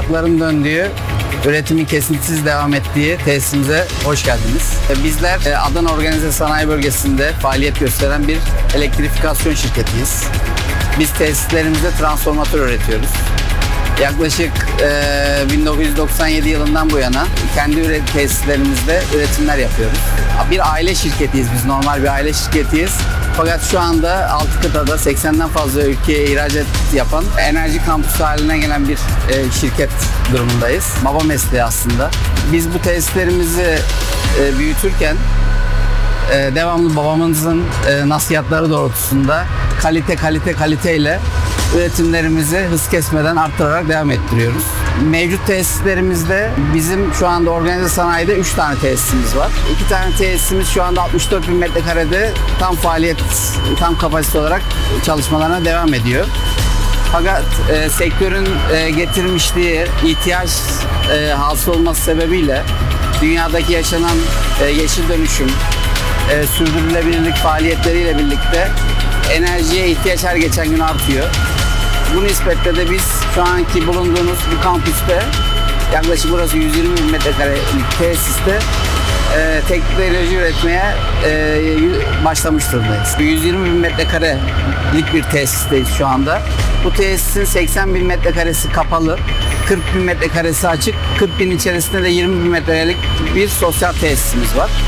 çarkların döndüğü, üretimin kesintisiz devam ettiği tesisimize hoş geldiniz. Bizler Adana Organize Sanayi Bölgesi'nde faaliyet gösteren bir elektrifikasyon şirketiyiz. Biz tesislerimizde transformatör üretiyoruz. Yaklaşık 1997 yılından bu yana kendi tesislerimizde üretimler yapıyoruz. Bir aile şirketiyiz biz, normal bir aile şirketiyiz. Fakat şu anda 6 kıtada 80'den fazla ülkeye ihracat yapan enerji kampüsü haline gelen bir şirket durumundayız. Baba mesleği aslında. Biz bu tesislerimizi büyütürken devamlı babamızın nasihatleri doğrultusunda kaliteyle üretimlerimizi hız kesmeden arttırarak devam ettiriyoruz. Mevcut tesislerimizde bizim şu anda organize sanayide 3 tane tesisimiz var. 2 tane tesisimiz şu anda 64 bin metrekarede tam kapasite olarak çalışmalarına devam ediyor. Fakat sektörün getirmişliği ihtiyaç hasıl olması sebebiyle dünyadaki yaşanan yeşil dönüşüm, sürdürülebilirlik faaliyetleriyle birlikte enerjiye ihtiyaç her geçen gün artıyor. Bu nispetle de biz şu anki bulunduğumuz bu kampüste yaklaşık burası 120 bin metrekarelik tesiste teknoloji üretmeye başlamış durumdayız. 120 bin metrekarelik bir tesisteyiz şu anda. Bu tesisin 80 bin metrekaresi kapalı, 40 bin metrekaresi açık, 40 bin içerisinde de 20 bin metrekarelik bir sosyal tesisimiz var.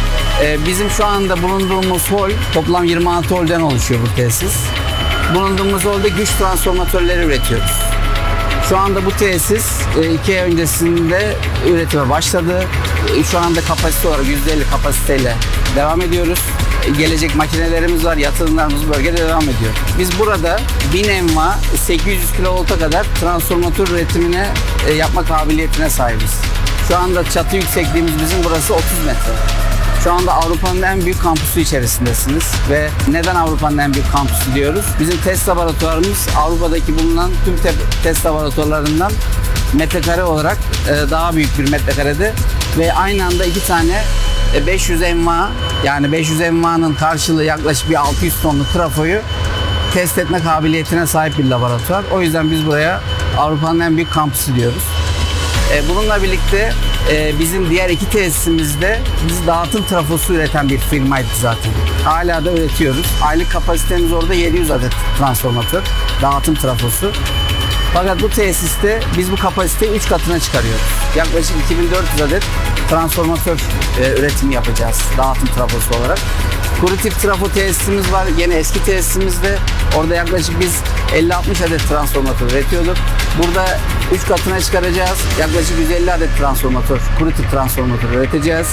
Bizim şu anda bulunduğumuz hol toplam 26 holden oluşuyor bu tesis. Bulunduğumuz holde güç transformatörleri üretiyoruz. Şu anda bu tesis 2 ay öncesinde üretime başladı. Şu anda kapasite olarak %50 kapasiteyle devam ediyoruz. Gelecek makinelerimiz var, yatırımlarımız bölgede devam ediyor. Biz burada 1000 enva 800 kilovolta kadar transformatör üretimine yapma kabiliyetine sahibiz. Şu anda çatı yüksekliğimiz bizim burası 30 metre. Şu anda Avrupa'nın en büyük kampüsü içerisindesiniz ve neden Avrupa'nın en büyük kampüsü diyoruz? Bizim test laboratuvarımız Avrupa'daki bulunan tüm test laboratuvarlarından metrekare olarak daha büyük bir metrekarede ve aynı anda 2 tane 500 enva, yani 500 envanın karşılığı yaklaşık bir 600 tonluk trafoyu test etme kabiliyetine sahip bir laboratuvar. O yüzden biz buraya Avrupa'nın en büyük kampüsü diyoruz. Bununla birlikte bizim diğer 2 tesisimizde biz dağıtım trafosu üreten bir firmaydı zaten. Hala da üretiyoruz. Aylık kapasitemiz orada 700 adet transformatör, dağıtım trafosu. Fakat bu tesiste biz bu kapasiteyi 3 katına çıkarıyoruz. Yaklaşık 2400 adet transformatör üretimi yapacağız dağıtım trafosu olarak. Kuru tip trafo tesisimiz var. Yine eski tesisimizde orada yaklaşık biz 50-60 adet transformatör üretiyorduk. Burada 3 katına çıkaracağız. Yaklaşık 150 adet transformatör, kuru tip transformatör üreteceğiz.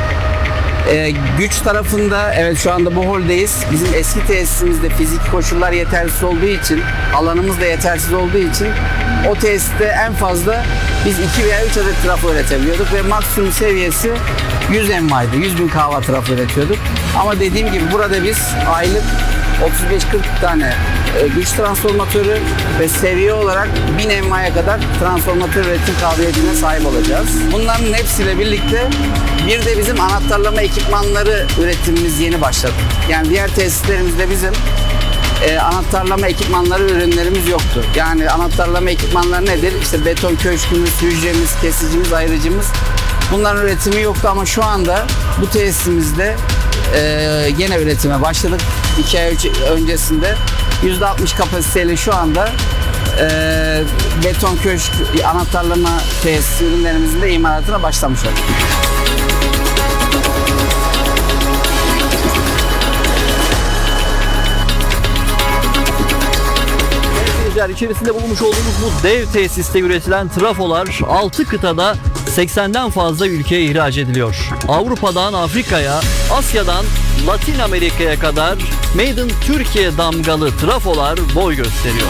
Güç tarafında evet şu anda bu holdeyiz. Bizim eski tesisimizde fiziki koşullar yetersiz olduğu için, alanımız da yetersiz olduğu için o tesiste en fazla biz 2 veya 3 adet trafo üretebiliyorduk ve maksimum seviyesi 100 envaydı. 100 bin kW trafo üretiyorduk. Ama dediğim gibi burada biz aylık 35-40 tane güç transformatörü ve seviye olarak 1000 envaya kadar transformatör üretim kabiliyetine sahip olacağız. Bunların hepsiyle birlikte bir de bizim anahtarlama ekipmanları üretimimiz yeni başladı. Yani diğer tesislerimizde bizim anahtarlama ekipmanları ürünlerimiz yoktu. Yani anahtarlama ekipmanları nedir? İşte beton köşkümüz, hücremiz, kesicimiz, ayırıcımız. Bunların üretimi yoktu ama şu anda bu tesisimizde yine üretime başladık. 2 ay öncesinde %60 kapasiteyle şu anda beton köşk anahtarlama tesis ürünlerimizin de imalatına başlamış olduk. İçerisinde bulunmuş olduğumuz bu dev tesiste üretilen trafolar 6 kıtada 80'den fazla ülkeye ihraç ediliyor. Avrupa'dan Afrika'ya, Asya'dan Latin Amerika'ya kadar Made in Türkiye damgalı trafolar boy gösteriyor.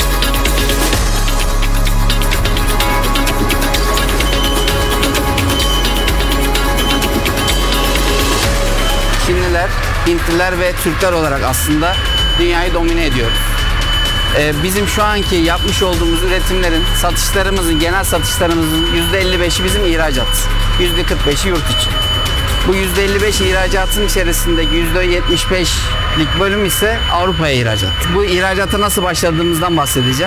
Çinliler, Hintliler ve Türkler olarak aslında dünyayı domine ediyoruz. Bizim şu anki yapmış olduğumuz üretimlerin satışlarımızın, genel satışlarımızın %55'i bizim ihracat. %45'i yurt içi. Bu %55 ihracatın içerisindeki %75'lik bölüm ise Avrupa'ya ihracat. Bu ihracata nasıl başladığımızdan bahsedeceğim.